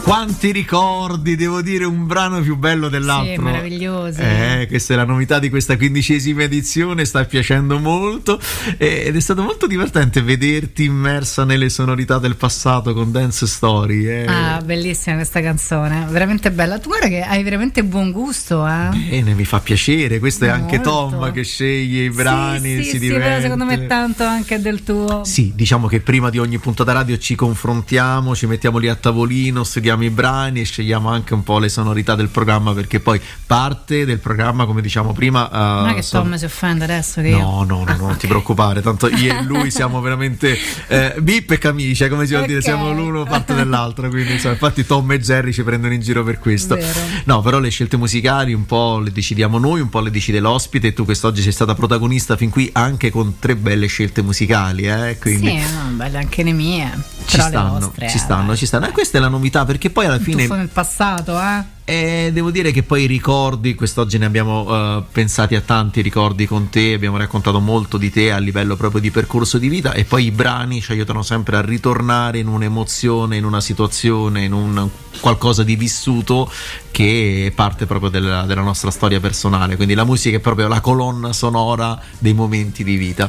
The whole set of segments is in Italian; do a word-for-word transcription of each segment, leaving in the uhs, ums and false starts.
Quanti ricordi, devo dire, un brano più bello dell'altro. Sì, meraviglioso. Eh, questa è la novità di questa quindicesima edizione, sta piacendo molto ed è stato molto divertente vederti immersa nelle sonorità del passato con Dance Story. Eh. Ah, bellissima questa canzone, veramente bella. Tu guarda che hai veramente buon gusto, eh? Bene, mi fa piacere. Questo molto. È anche Tom che sceglie i brani, sì, si sì, diverte. Sì, però secondo me tanto anche del tuo. Sì, diciamo che prima di ogni puntata radio ci confrontiamo, ci mettiamo lì a tavolino, studiamo i brani e scegliamo anche un po' le sonorità del programma, perché poi parte del programma, come diciamo prima, uh, non è che sono... Tom si offende adesso che no, io... no, no, no, ah, non okay. ti preoccupare, tanto io e lui siamo veramente eh, bip e camicia, come si vuol okay. dire, siamo l'uno parte dell'altro, quindi insomma, infatti Tom e Jerry ci prendono in giro per questo. Vero. No, però le scelte musicali un po' le decidiamo noi, un po' le decide l'ospite, e tu quest'oggi sei stata protagonista fin qui anche con tre belle scelte musicali, eh? Quindi sì, no, belle anche le mie, ci però stanno, le vostre, ci stanno, eh, ci stanno. E questa è la novità, perché poi alla fine nel passato, eh? Eh, devo dire che poi i ricordi, quest'oggi ne abbiamo uh, pensati a tanti ricordi con te, abbiamo raccontato molto di te a livello proprio di percorso di vita, e poi i brani ci aiutano sempre a ritornare in un'emozione, in una situazione, in un qualcosa di vissuto che parte proprio della, della nostra storia personale, quindi la musica è proprio la colonna sonora dei momenti di vita.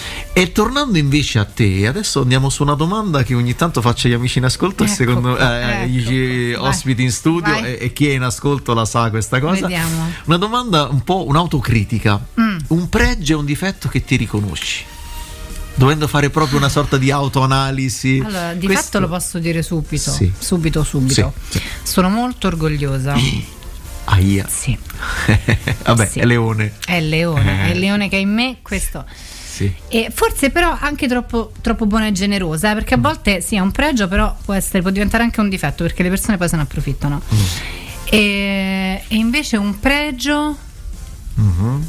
E tornando invece a te, adesso andiamo su una domanda che ogni tanto faccio agli amici in ascolto, ecco, e secondo eh, ecco, gli ospiti in studio, e, e chi è in ascolto la sa questa cosa. Vediamo. Una domanda un po' un'autocritica, mm. un pregio e un difetto che ti riconosci, dovendo fare proprio una sorta di autoanalisi. Allora, di Questo... fatto lo posso dire subito, sì. subito, subito. Sì, sì. Sono molto orgogliosa. Aia. Sì. Vabbè, sì. è Leone. È il leone, Eh. è il leone che è in me, questo. Sì. E forse però anche troppo, troppo buona e generosa, perché a volte sì, è un pregio, però può essere, può diventare anche un difetto, perché le persone poi se ne approfittano. Mm. E, e invece un pregio. Mm-hmm.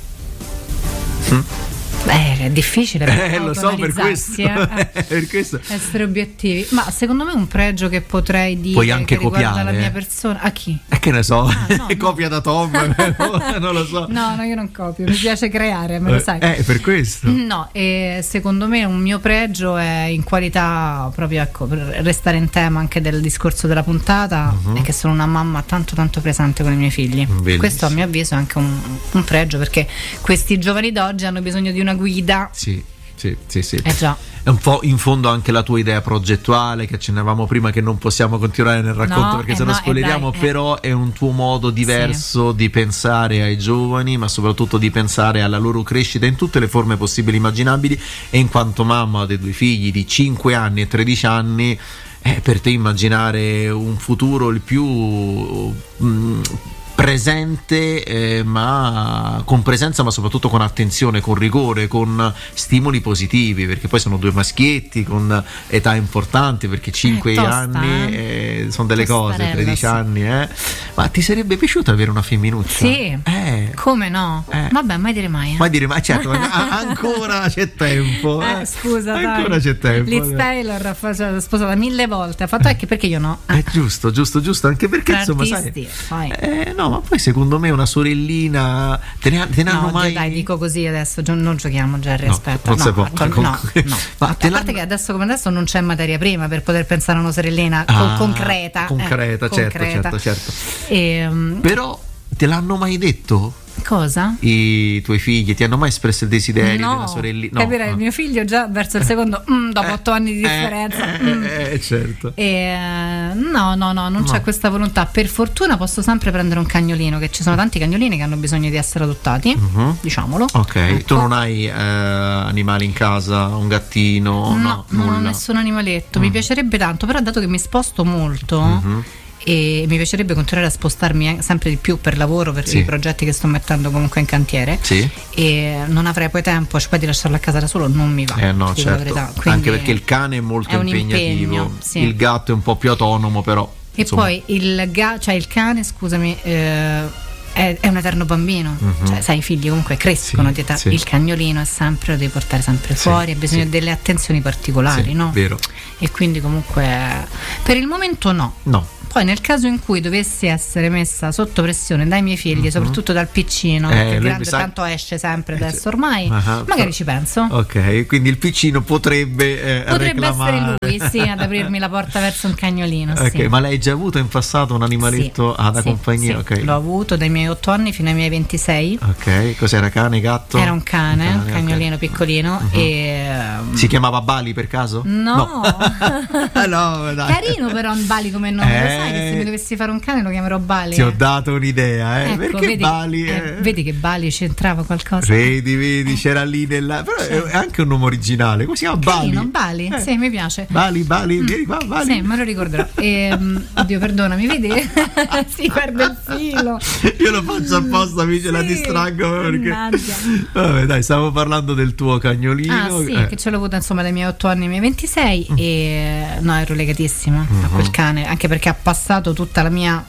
Mm. Beh, è difficile eh, lo so, per questo, eh. per questo essere obiettivi, ma secondo me un pregio che potrei dire puoi anche che riguarda copiare, la mia eh. persona. A chi? E eh, che ne so, ah, no, no. copia da Tom. Non lo so. No, no, io non copio, mi piace creare, me lo sai. Eh, per questo. No, e secondo me un mio pregio è in qualità proprio, ecco, per restare in tema anche del discorso della puntata, uh-huh. è che sono una mamma tanto tanto presente con i miei figli. Bellissimo. Questo a mio avviso è anche un, un pregio, perché questi giovani d'oggi hanno bisogno di una guida. Sì. Sì, sì, sì. Eh già. È un po' in fondo anche la tua idea progettuale che accennavamo prima, che non possiamo continuare nel racconto no, perché eh se lo no, spoileriamo, eh dai, però eh. è un tuo modo diverso sì. di pensare ai giovani, ma soprattutto di pensare alla loro crescita in tutte le forme possibili e immaginabili, e in quanto mamma dei due figli di cinque anni e tredici anni, è per te immaginare un futuro il più mh, presente, eh, ma con presenza, ma soprattutto con attenzione, con rigore, con stimoli positivi, perché poi sono due maschietti con età importanti, perché cinque eh, tosta, anni eh? eh, sono delle cose, tredici sì. anni, eh. Ma ti sarebbe piaciuto avere una femminuccia? Sì, eh. come no? Eh. Vabbè, mai dire mai, eh. mai dire mai, certo. Ancora c'è tempo, eh. Eh, scusa, ancora dai. c'è tempo. Liz Taylor ha fatto, sposata mille volte, ha fatto anche perché io no. È eh, giusto, giusto, giusto, anche perché tra insomma artisti, sai, eh, no, ma poi secondo me una sorellina te ne, te ne no, hanno mai. Dai, dico così adesso, non giochiamo, Jerry, no, aspetta. Non no, si può. Attual, no, no. Ma a te parte che adesso come adesso non c'è materia prima per poter pensare a una sorellina ah, concreta. Concreta, eh, certo, concreta. certo, certo. E, um, però te l'hanno mai detto? Cosa? I tuoi figli ti hanno mai espresso il desiderio no, di una sorellina? No, capirai, no. il mio figlio già verso il secondo mm, dopo eh, otto anni di differenza eh, mm. eh, certo. E, no no no non no. c'è questa volontà. Per fortuna posso sempre prendere un cagnolino, che ci sono tanti cagnolini che hanno bisogno di essere adottati, uh-huh. diciamolo. Ok, ecco. Tu non hai eh, animali in casa, un gattino? No, no, no nessun animaletto. mm. Mi piacerebbe tanto, però dato che mi sposto molto uh-huh. e mi piacerebbe continuare a spostarmi sempre di più per lavoro, per sì. i progetti che sto mettendo comunque in cantiere, sì. e non avrei poi tempo, cioè poi di lasciarlo a casa da solo non mi va, eh no, certo. Anche perché il cane è molto è impegnativo, impegno, sì. il gatto è un po' più autonomo, però e insomma. Poi il, ga- cioè il cane, scusami, eh, è, è un eterno bambino, uh-huh. cioè sai, i figli comunque crescono sì, di età, sì. il cagnolino è sempre, lo devi portare sempre sì, fuori, ha bisogno sì. delle attenzioni particolari, sì, no? Vero. E quindi comunque per il momento no no poi poi nel caso in cui dovessi essere messa sotto pressione dai miei figli, uh-huh. soprattutto dal piccino, eh, che il grande sa... tanto esce sempre adesso ormai, uh-huh. magari ci penso. Ok, quindi il piccino potrebbe eh, potrebbe reclamare. essere lui, sì, ad aprirmi la porta verso un cagnolino. Ok, sì. ma lei hai già avuto in passato un animaletto sì, ah, da sì, compagnia? Sì. Okay. L'ho avuto dai miei otto anni fino ai miei ventisei. Ok, cos'era, cane, gatto? Era un cane, un, cane, un cagnolino okay. piccolino. Uh-huh. E, um... si chiamava Bali per caso? No, no. no dai. Carino però un Bali come nome, eh... lo sai che se mi dovessi fare un cane lo chiamerò Bali. Ti ho dato un'idea, eh? Ecco, perché vedi, Bali? Eh, eh... vedi che Bali c'entrava qualcosa. Vedi, vedi, c'era lì nella. Però sì. È anche un nome originale. Come si chiama? Carino, Bali? Bali, eh. sì, mi piace. Bali, Bali, mm. vieni qua, Bali. Sì, me lo ricorderò. E, um, oddio, perdonami, vedi? Si perde il filo. Io lo faccio apposta, amici, sì, la distraggo perché. Vabbè, dai, stavo parlando del tuo cagnolino. Ah, sì, eh. che ce l'ho avuto insomma dai miei otto anni ai miei ventisei. Mm. E no, ero legatissima mm-hmm. a quel cane, anche perché ha passato tutta la mia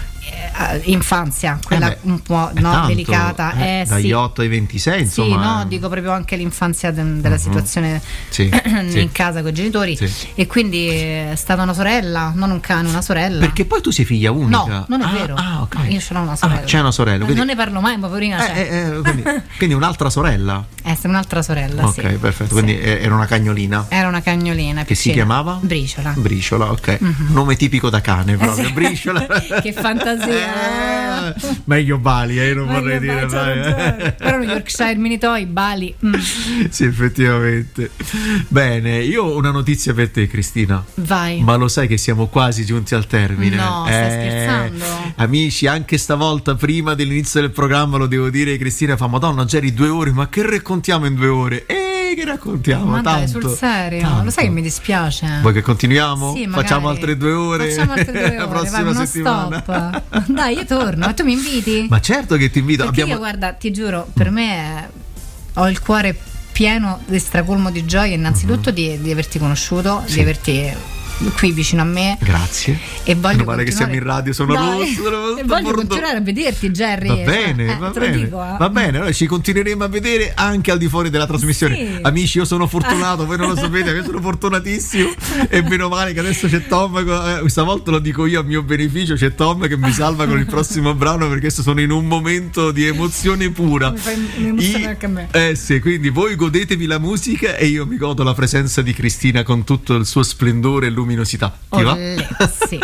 infanzia, quella eh beh, un po' no, tanto, delicata eh, eh, dagli sì. otto ai ventisei insomma. Sì, no, dico proprio anche l'infanzia de- della uh-huh. situazione sì, in sì. casa con i genitori sì. e quindi è stata una sorella, non un cane, una sorella. Perché poi tu sei figlia unica? No, non è ah, vero. Ah, okay. No, io ce l'ho una sorella. Ah, c'è una sorella. Quindi... Non ne parlo mai, ma poverina c'è. Eh, eh, quindi, quindi un'altra sorella? Eh, è un'altra sorella, ok, sì. perfetto. Sì. Quindi era una cagnolina? Era una cagnolina. Che piccina. Si chiamava? Briciola. Briciola, ok. Mm-hmm. Nome tipico da cane proprio, Briciola. Che fantasia. Eh, meglio Bali, eh, non meglio vorrei dire Bali, eh. però Yorkshire Mini Toy, Bali. Mm. Sì, effettivamente. Bene, io ho una notizia per te, Cristina. Vai. Ma lo sai che siamo quasi giunti al termine? No, eh, stai scherzando? Amici, anche stavolta prima dell'inizio del programma lo devo dire, Cristina fa: Madonna, Geri, due ore, ma che raccontiamo in due ore? E che raccontiamo? Ma tanto, dai, sul serio, tanto. Lo sai che mi dispiace. Vuoi che continuiamo? Sì, facciamo altre due ore? Facciamo altre due ore, la prossima vai, uno settimana. Stop. Dai, io torno, tu mi inviti? Ma certo che ti invito. Perché Abbiamo... io, guarda, ti giuro, per me è... ho il cuore pieno di stracolmo di gioia innanzitutto mm-hmm. di, di averti conosciuto, sì. di averti qui vicino a me. Grazie. E voglio male che siamo in radio, sono no, rosso, sono e voglio continuare a vederti, Jerry. Va bene, cioè, va, eh, bene dico, eh. va bene, allora ci continueremo a vedere anche al di fuori della trasmissione. Sì. Amici, io sono fortunato, voi non lo sapete, io sono fortunatissimo e meno male che adesso c'è Tom, eh, questa volta lo dico io a mio beneficio, c'è Tom che mi salva con il prossimo brano perché sono in un momento di emozione pura. Mi fai emozionare anche a me. Eh sì, quindi voi godetevi la musica e io mi godo la presenza di Cristina con tutto il suo splendore e luminosità. Ti va? Sì.